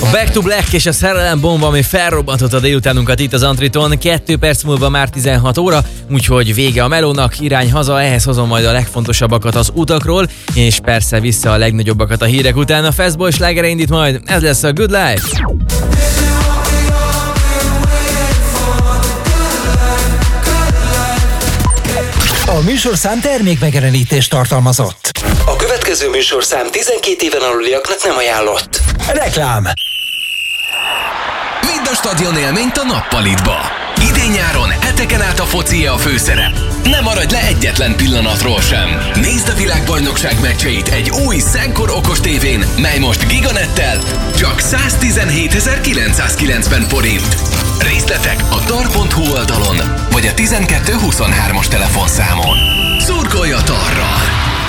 A Back to Black és a szerelem bomba, ami felrobbantotta délutánunkat itt az Antriton. 2 perc múlva már 16 óra, úgyhogy vége a melónak, irány haza, ehhez hozom majd a legfontosabbakat az utakról, és persze vissza a legnagyobbakat a hírek után. A Fastboy slágere indít majd, ez lesz a Good Life. A műsorszám termékmegjelenítést tartalmazott. A következő műsorszám 12 éven aluliaknak nem ajánlott. Reklám. Vidd a stadion élményt a nappalitba. Idén-nyáron heteken át a foci a főszerep. Ne maradj le egyetlen pillanatról sem. Nézd a világbajnokság meccseit egy új Szenkor okos tévén, mely most Giganettel csak 117.990 forint. Részletek a tar.hu oldalon, vagy a 1223-as telefonszámon. Szurkolj a Tarral!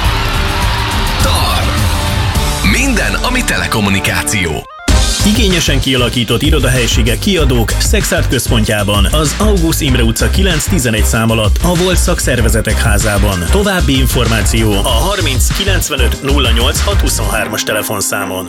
Tar. Minden, ami telekommunikáció. Igényesen kialakított irodahelyiségek kiadók Szexárd központjában, az August Imre utca 9-11 szám alatt, a Volt Szakszervezetek házában. További információ a 30 95 08 623-as telefonszámon.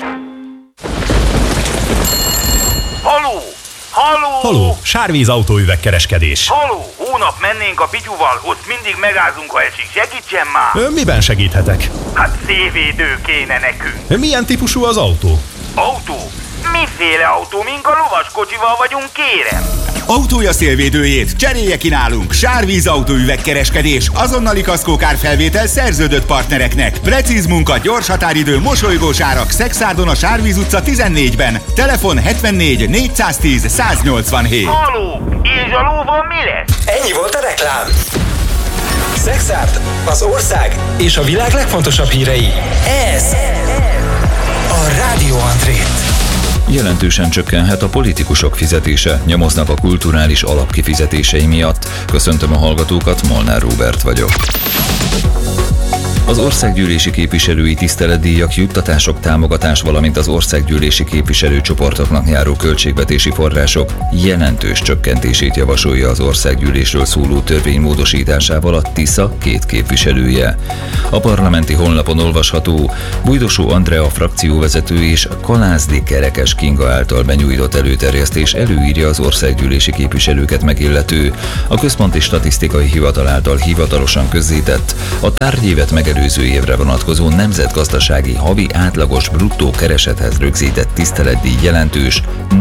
Haló! Haló! Haló, Sárvíz autóüvegkereskedés. Haló! Hónap mennénk a Pityuval, ott mindig megázunk, ha esik. Segítsen már! Miben segíthetek? Hát szélvédő kéne nekünk. Milyen típusú az autó? Autó? Miféle autó? Mink a lovaskocsival vagyunk, kérem? Autója szélvédőjét cserélje ki nálunk. Sárvíz autóüvegkereskedés. Azonnali kaszkókárfelvétel szerződött partnereknek. Precíz munka, gyors határidő, mosolygós árak. Szexárdon a Sárvíz utca 14-ben. Telefon 74 410 187. Haló! És a lóval mi lesz? Ennyi volt a reklám. Szexárd, az ország és a világ legfontosabb hírei. Ez a Rádió Antrét. Jelentősen csökkenhet a politikusok fizetése, nyomoznak a kulturális alapkifizetései miatt. Köszöntöm a hallgatókat, Molnár Róbert vagyok. Az országgyűlési képviselői tiszteletdíjak, juttatások, támogatás, valamint az országgyűlési képviselőcsoportoknak járó költségvetési források jelentős csökkentését javasolja az országgyűlésről szóló törvény módosításával a TISZA 2 képviselője. A parlamenti honlapon olvasható, Bujdosó Andrea frakcióvezető és Kalázdi Kerekes Kinga által benyújtott előterjesztés előírja az országgyűlési képviselőket megillető, a Központi Statisztikai Hivatal által hivatalosan közzétett, a tárgyévet megelőző évre vonatkozó nemzetgazdasági havi átlagos bruttó keresethez rögzített tiszteletdíj jelentős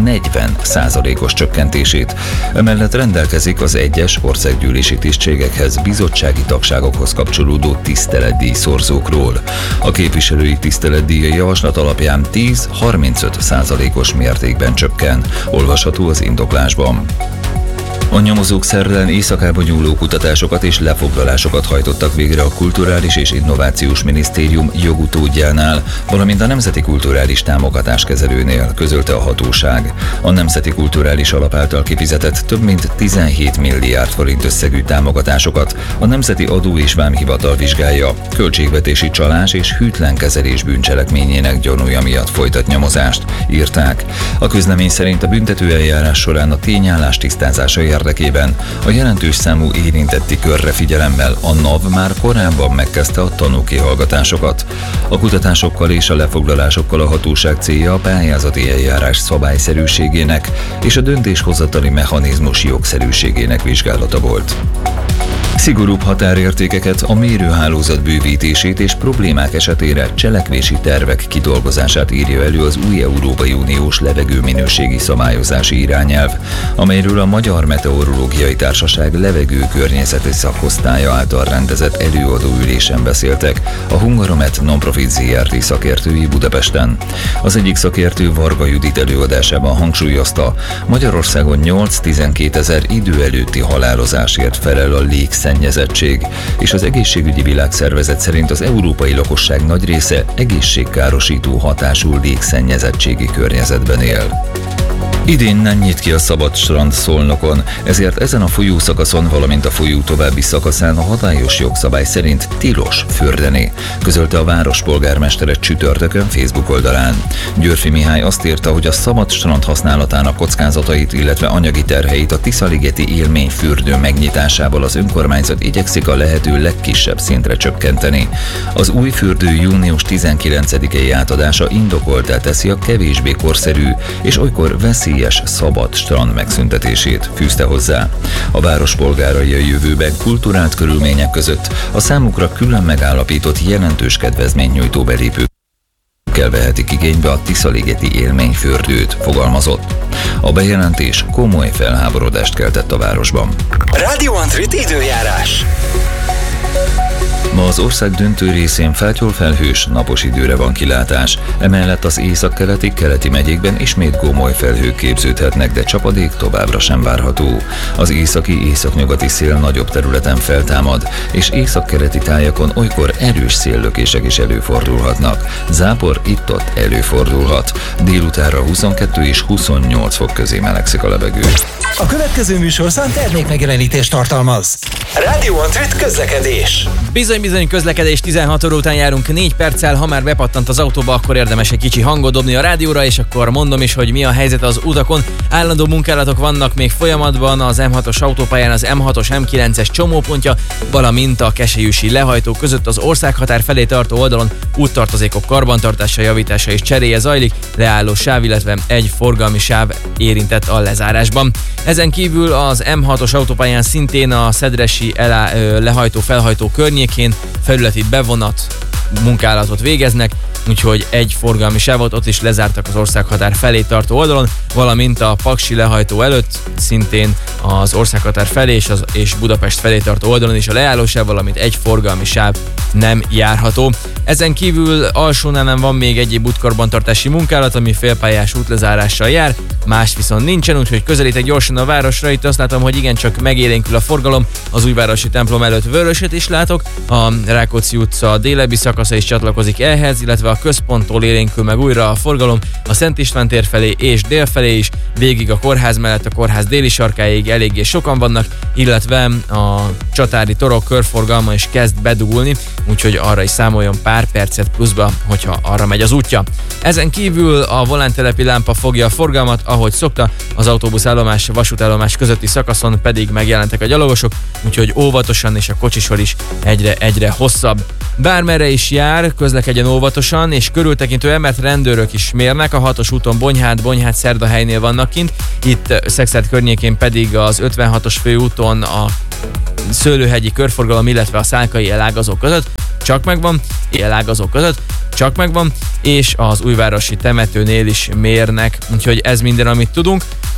40%-os csökkentését. Emellett rendelkezik az egyes országgyűlési tisztségekhez, bizottsági tagságokhoz kapcsolódó tiszteletdíj szorzókról. A képviselői tiszteletdíj javaslat alapján 10-35%-os mértékben csökken. Olvasható az indoklásban. A nyomozók szerdán éjszakába nyúló kutatásokat és lefoglalásokat hajtottak végre a Kulturális és Innovációs Minisztérium jogutódjánál, valamint a Nemzeti Kulturális Támogatáskezelőnél, közölte a hatóság. A Nemzeti Kulturális Alap által kifizetett több mint 17 milliárd forint összegű támogatásokat a Nemzeti Adó- és Vámhivatal vizsgálja, költségvetési csalás és hűtlen kezelés bűncselekményének gyanúja miatt folytat nyomozást, írták. A közlemény szerint a büntetőeljárás során a tényállás tisztázása érdekében a jelentős számú érintetti körre figyelemmel a NAV már korábban megkezdte a tanúkihallgatásokat. A kutatásokkal és a lefoglalásokkal a hatóság célja a pályázati eljárás szabályszerűségének és a döntéshozatali mechanizmus jogszerűségének vizsgálata volt. Szigorúbb határértékeket, a mérőhálózat bővítését és problémák esetére cselekvési tervek kidolgozását írja elő az új Európai Uniós levegőminőségi szabályozási irányelv, amelyről a Magyar Meteorológiai Társaság levegő-környezeti szakosztálya által rendezett előadóülésen beszéltek a Hungaromet Nonprofit Zrt. Szakértői Budapesten. Az egyik szakértő, Varga Judit előadásában hangsúlyozta, Magyarországon 8-12 ezer idő előtti halálozásért felel a légszennyezettség, és az Egészségügyi Világszervezet szerint az európai lakosság nagy része egészségkárosító hatású légszennyezettségi környezetben él. Idén nem nyit ki a szabad strand Szolnokon, ezért ezen a folyószakaszon, valamint a folyó további szakaszán a hatályos jogszabály szerint tilos fürdeni, közölte a város polgármestere csütörtökön Facebook oldalán. Györfi Mihály azt írta, hogy a szabad strand használatának kockázatait, illetve anyagi terheit a Tiszaligeti élményfürdő megnyitásával az önkormányzat igyekszik a lehető legkisebb szintre csökkenteni. Az új fürdő június 19-i átadása indokoltá teszi a kevésbé korszerű és olykor veszélyes szabad strand megszüntetését, fűzte hozzá. A város polgárai a jövőben kulturált körülmények között a számukra külön megállapított jelentős kedvezménynyújtó belépőkkel vehetik igénybe a Tiszaligeti élményfürdőt, fogalmazott. A bejelentés komoly felháborodást keltett a városban. Radio Antrit időjárás. Ma az ország döntő részén fátyol-felhős, napos időre van kilátás. Emellett az északkeleti megyékben ismét gomoly felhők képződhetnek, de csapadék továbbra sem várható. Az északi-északnyugati szél nagyobb területen feltámad, és északkeleti tájakon olykor erős széllökések is előfordulhatnak. Zápor itt-ott előfordulhat. Délutánra 22 és 28 fok közé melegszik a levegő. A következő műsorszám termékmegjelenítést tartalmaz. Radio Antrit közlekedés. Bizony közlekedés, 16 óra után járunk 4 perccel, ha már bepattant az autóba, akkor érdemes egy kicsi hangot dobni a rádióra, és akkor mondom is, hogy mi a helyzet az utakon. Állandó munkálatok vannak még folyamatban az M6-os autópályán, az M6-os M9-es csomópontja, valamint a Keselyűsi lehajtó között az országhatár felé tartó oldalon úttartozékok karbantartása, javítása és cseréje zajlik, leálló sáv, illetve egy forgalmi sáv érintett a lezárásban. Ezen kívül az M6-os autópályán szintén a Szedresi lehajtó-felhajtó környékén felületi bevonat munkálatot végeznek, úgyhogy egy forgalmi sávot ott is lezártak az országhatár felé tartó oldalon, valamint a Paksi lehajtó előtt szintén az országhatár felé és Budapest felé tartó oldalon is a leállósáv, valamint egy forgalmi sáv nem járható. Ezen kívül Alsónál van még egyéb útkarbantartási munkálat, ami félpályás útlezárással jár, más viszont nincsen, úgyhogy közelítek gyorsan a városra. Itt azt látom, hogy igencsak megélénkül a forgalom, az Újvárosi templom előtt vöröset is látok, a Rákóczi utca délebbi szakasza is csatlakozik ehhez, illetve a központtól élénkül meg újra a forgalom a Szent István tér felé és dél felé is, végig a kórház mellett a kórház déli sarkáig eléggé sokan vannak, illetve a Csatári torok körforgalma is kezd bedugulni, úgyhogy arra is számoljon pár percet pluszba, hogyha arra megy az útja. Ezen kívül a volántelepi lámpa fogja a forgalmat, ahogy szokta, az autóbuszállomás, vasútállomás közötti szakaszon pedig megjelentek a gyalogosok, úgyhogy óvatosan, és a kocsisor is egyre hosszabb. Bármerre is jár, közlekedjen óvatosan és körültekintően, mert rendőrök is mérnek. A 6-os úton Bonyhád Szerdahelynél vannak kint, itt Szekszárd környékén pedig az 56-os főúton a Szőlőhegyi körforgalom, illetve a Szálkai elágazók között csak megvan, és az Újvárosi temetőnél is mérnek, úgyhogy ez minden, amit tudunk.